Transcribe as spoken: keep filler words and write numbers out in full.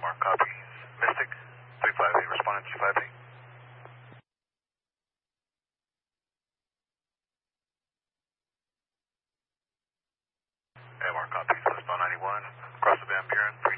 Mark copies. Mystic, three five eight, responding two five eight. Mark copies, Westbound ninety-one, across the Van Buren.